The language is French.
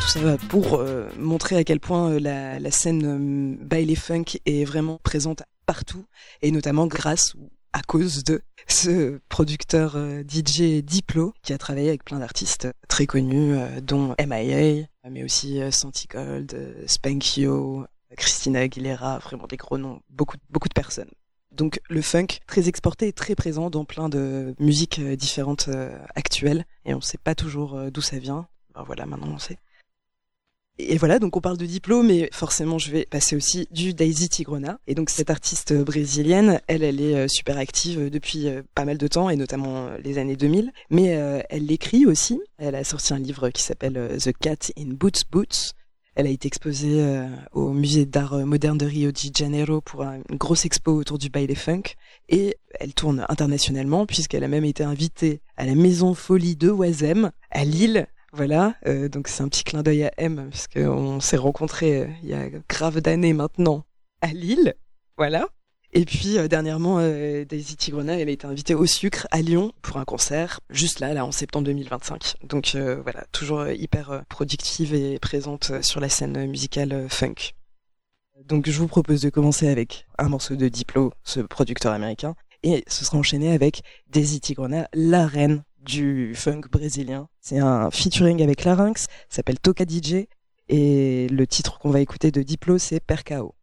Tout ça pour montrer à quel point la scène baile funk est vraiment présente partout, et notamment grâce ou à cause de ce producteur DJ Diplo, qui a travaillé avec plein d'artistes très connus, dont M.I.A., mais aussi Santi Gold, Spankyo, Christina Aguilera, vraiment des gros noms, beaucoup de personnes. Donc le funk, très exporté et très présent dans plein de musiques différentes actuelles, et on ne sait pas toujours d'où ça vient. Ben voilà, maintenant on sait. Et voilà, donc on parle de Diplo, mais forcément je vais passer aussi du Daisy Tigrona. Et donc cette artiste brésilienne, elle est super active depuis pas mal de temps, et notamment les années 2000. Mais elle écrit aussi. Elle a sorti un livre qui s'appelle The Cat in Boots Boots. Elle a été exposée au musée d'art moderne de Rio de Janeiro pour une grosse expo autour du baile funk. Et elle tourne internationalement, puisqu'elle a même été invitée à la Maison Folie de Oisem, à Lille. Voilà, donc c'est un petit clin d'œil à M, puisqu'on s'est rencontrés il y a grave d'années maintenant à Lille, voilà. Et puis dernièrement, Daisy Tigrona, elle a été invitée au Sucre à Lyon pour un concert, juste là en septembre 2025. Donc voilà, toujours hyper productive et présente sur la scène musicale funk. Donc je vous propose de commencer avec un morceau de Diplo, ce producteur américain, et ce sera enchaîné avec Daisy Tigrona, la reine du funk brésilien. C'est un featuring avec Larynx, ça s'appelle Toca DJ, et le titre qu'on va écouter de Diplo, c'est Percao.